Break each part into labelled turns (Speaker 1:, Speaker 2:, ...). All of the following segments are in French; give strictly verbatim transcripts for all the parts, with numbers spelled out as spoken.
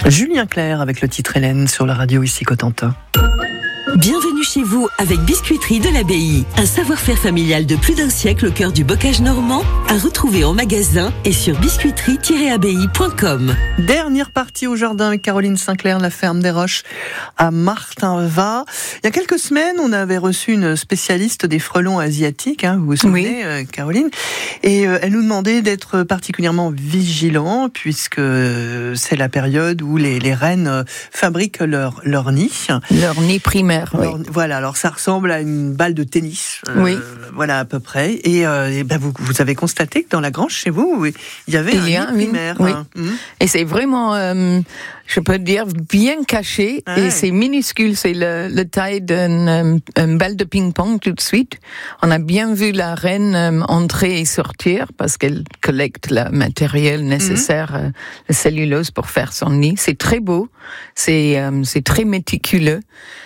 Speaker 1: Julien Clerc avec le titre Hélène sur la radio ici Cotentin.
Speaker 2: Bienvenue chez vous avec Biscuiterie de l'Abbaye. Un savoir-faire familial de plus d'un siècle au cœur du bocage normand, à retrouver en magasin et sur biscuiterie tiret abbaye point com.
Speaker 1: Dernière partie au jardin avec Caroline Sinclair, la ferme des Roches à Martinvat. Il y a quelques semaines, on avait reçu une spécialiste des frelons asiatiques, hein, vous vous souvenez, oui. euh, Caroline, et euh, elle nous demandait d'être particulièrement vigilants puisque c'est la période où les, les reines fabriquent leur, leur nid.
Speaker 3: Leur nid primaire.
Speaker 1: Alors,
Speaker 3: oui.
Speaker 1: Voilà, alors ça ressemble à une balle de tennis, euh,
Speaker 3: oui.
Speaker 1: voilà à peu près. Et, euh, et ben vous, vous avez constaté que dans la grange chez vous, il y avait il y un nid primaire.
Speaker 3: Oui.
Speaker 1: Hein. Mmh.
Speaker 3: Et c'est vraiment, euh, je peux dire, bien caché. Ah, et ouais. C'est minuscule, c'est le, le taille d'une une balle de ping-pong tout de suite. On a bien vu la reine euh, entrer et sortir parce qu'elle collecte le matériel nécessaire, mmh. euh, la cellulose pour faire son nid. C'est très beau, c'est, euh, c'est très méticuleux.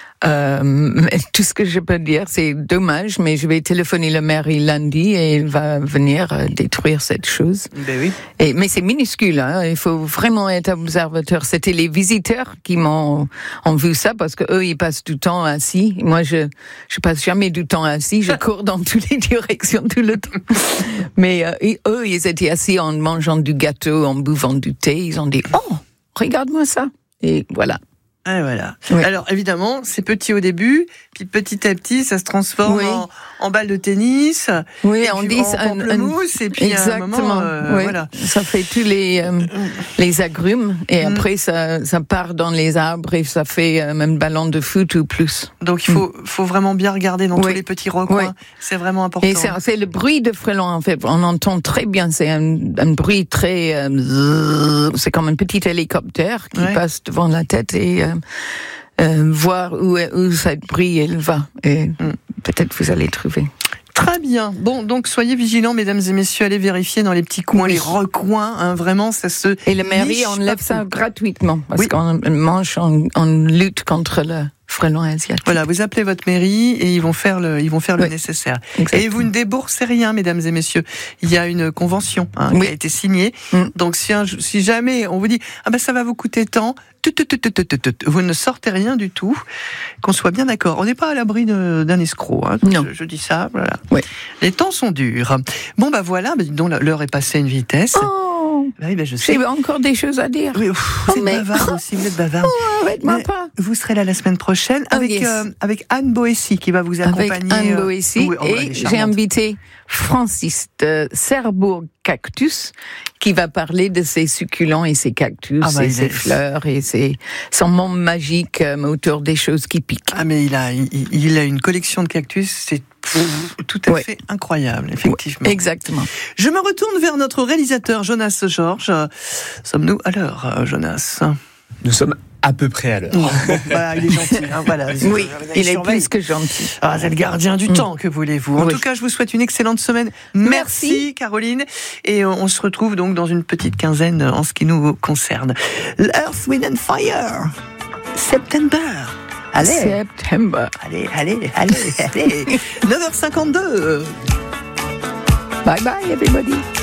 Speaker 3: Euh, tout ce que je peux dire, c'est dommage, mais je vais téléphoner le mairie lundi et il va venir euh, détruire cette chose.
Speaker 1: Ben oui.
Speaker 3: Et, mais c'est minuscule, hein, il faut vraiment être observateur. C'était les visiteurs qui m'ont ont vu ça parce que eux ils passent du temps assis. Moi je je passe jamais du temps assis, je cours dans toutes les directions tout le temps. Mais euh, et eux ils étaient assis en mangeant du gâteau, en buvant du thé. Ils ont dit oh regarde-moi ça et voilà.
Speaker 1: Ah, voilà.
Speaker 3: Oui.
Speaker 1: Alors évidemment, c'est petit au début, puis petit à petit, ça se transforme oui. en, en balle de tennis.
Speaker 3: Oui,
Speaker 1: et
Speaker 3: on
Speaker 1: puis
Speaker 3: dit
Speaker 1: en pamplemousse, et puis
Speaker 3: exactement.
Speaker 1: à un moment, euh,
Speaker 3: oui.
Speaker 1: voilà.
Speaker 3: Ça fait tous les euh, les agrumes et mm. après ça ça part dans les arbres et ça fait euh, même ballon de foot ou plus.
Speaker 1: Donc il faut mm. faut vraiment bien regarder dans oui. tous les petits recoins. Oui. C'est vraiment important.
Speaker 3: Et c'est, c'est le bruit de frelons en fait. On entend très bien. C'est un, un bruit très. Euh, c'est comme un petit hélicoptère qui ouais. passe devant la tête et. Euh, Euh, voir où, où cette bruit elle va et mm. peut-être vous allez trouver.
Speaker 1: Très bien. Bon, donc soyez vigilants, mesdames et messieurs, allez vérifier dans les petits coins, oui. les recoins, hein, vraiment, ça se.
Speaker 3: Et le mairie enlève ça gratuitement parce oui. qu'on mange, on, on lutte contre le frelon asiatique.
Speaker 1: Voilà, vous appelez votre mairie et ils vont faire le, ils vont faire oui. le nécessaire. Exactement. Et vous ne déboursez rien, mesdames et messieurs. Il y a une convention hein, oui. qui a été signée. Mm. Donc si, un, si jamais on vous dit ah ben ça va vous coûter tant, vous ne sortez rien du tout. Qu'on soit bien d'accord. On n'est pas à l'abri de, d'un escroc. Hein.
Speaker 3: Non.
Speaker 1: Je, je dis ça. Voilà.
Speaker 3: Oui.
Speaker 1: Les temps sont durs. Bon bah voilà. Bah, donc l'heure est passée à une vitesse.
Speaker 3: Oh.
Speaker 1: Bah, oui, bah, je sais.
Speaker 3: J'ai encore des choses à dire.
Speaker 1: Oui, pff, vous oh, êtes mais... bavard aussi. Vous êtes bavard.
Speaker 3: Oh, arrête-moi pas.
Speaker 1: Vous serez là la semaine prochaine
Speaker 3: oh,
Speaker 1: avec
Speaker 3: yes.
Speaker 1: euh, avec Anne Boessy qui va vous accompagner.
Speaker 3: Avec Anne euh... Boessy oui, oh, et j'ai invité Francis de Cerbourg Cactus qui va parler de ses succulents et ses cactus ah bah, et ses est... fleurs et ses son monde magique euh, autour des choses qui piquent.
Speaker 1: Ah mais il a il, il a une collection de cactus, c'est pff, tout à ouais. fait incroyable, effectivement.
Speaker 3: Ouais, exactement.
Speaker 1: Je me retourne vers notre réalisateur Jonas Georges. Sommes-nous à l'heure, Jonas ?
Speaker 4: Nous sommes à peu près à l'heure.
Speaker 1: Bon, voilà, il est gentil. Hein, voilà.
Speaker 3: Oui, il, il est plus que gentil.
Speaker 1: Ah, c'est le gardien du mmh. temps, que voulez-vous. En oui. tout cas, je vous souhaite une excellente semaine. Merci, Merci Caroline. Et on se retrouve donc dans une petite quinzaine en ce qui nous concerne. Earth, Wind and Fire. September. Allez.
Speaker 3: September.
Speaker 1: Allez, allez, allez, allez. neuf heures cinquante-deux.
Speaker 3: Bye bye, everybody.